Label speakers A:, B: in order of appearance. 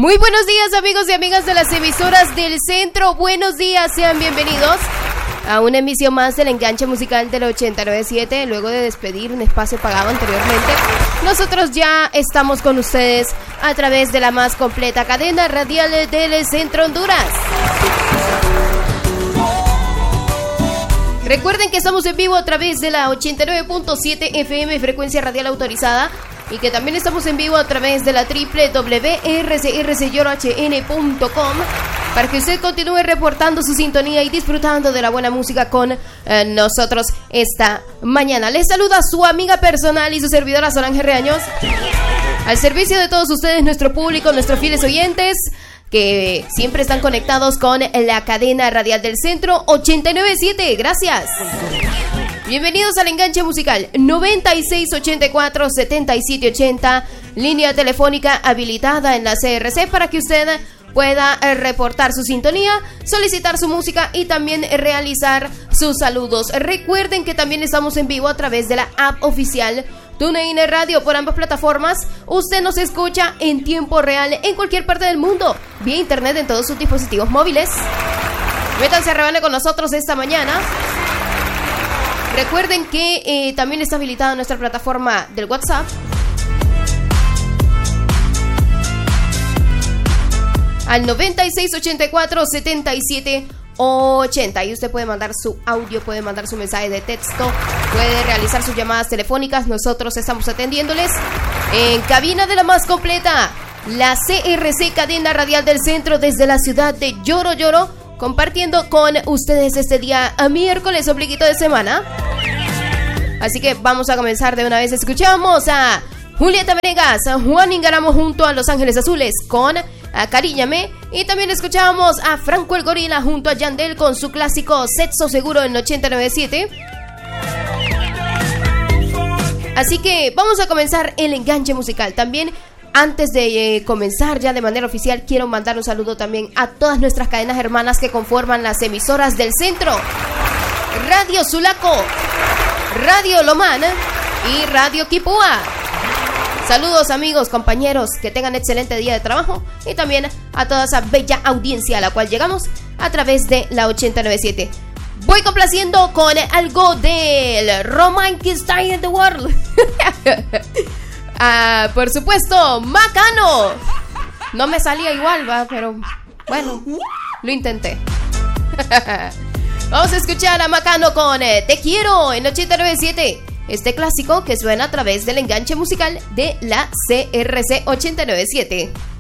A: Muy buenos días, amigos y amigas de las emisoras del centro. Buenos días, sean bienvenidos a una emisión más del enganche musical del 89.7. Luego de despedir un espacio pagado anteriormente, nosotros ya estamos con ustedes a través de la más completa cadena radial del centro Honduras. Recuerden que estamos en vivo a través de la 89.7 FM, frecuencia radial autorizada, y que también estamos en vivo a través de la www.rcrcyorhn.com para que usted continúe reportando su sintonía y disfrutando de la buena música con nosotros esta mañana. Les saluda su amiga personal y su servidora Solange Reaños, al servicio de todos ustedes, nuestro público, nuestros fieles oyentes que siempre están conectados con la cadena radial del centro 89.7. Gracias. Bienvenidos al enganche musical 9684-7780, línea telefónica habilitada en la CRC para que usted pueda reportar su sintonía, solicitar su música y también realizar sus saludos. Recuerden que también estamos en vivo a través de la app oficial TuneIn Radio. Por ambas plataformas usted nos escucha en tiempo real en cualquier parte del mundo, vía internet en todos sus dispositivos móviles. Métanse a rebane con nosotros esta mañana. Recuerden que también está habilitada nuestra plataforma del WhatsApp al 9684-7780. Y usted puede mandar su audio, puede mandar su mensaje de texto, puede realizar sus llamadas telefónicas. Nosotros estamos atendiéndoles en cabina de la más completa, la CRC Cadena Radial del Centro, desde la ciudad de Lloro Lloro, compartiendo con ustedes este día a miércoles, ombliguito de semana. Así que vamos a comenzar de una vez. Escuchamos a Julieta Venegas, a Juan Ingaramo junto a Los Ángeles Azules con Acaríñame, y también escuchamos a Franco el Gorila junto a Yandel con su clásico Sexo Seguro en 89.7. Así que vamos a comenzar el enganche musical. También, antes de comenzar ya de manera oficial, quiero mandar un saludo también a todas nuestras cadenas hermanas que conforman las emisoras del centro: Radio Sulaco, Radio Lomán y Radio Quipúa. Saludos, amigos, compañeros, que tengan excelente día de trabajo, y también a toda esa bella audiencia a la cual llegamos a través de la 89.7. Voy complaciendo con algo del Romantic Style in the World. Por supuesto, Macano. No me salía igual, va, pero bueno, lo intenté. Vamos a escuchar a Macano con Te Quiero en 89.7. Este clásico que suena a través del enganche musical de la CRC 89.7.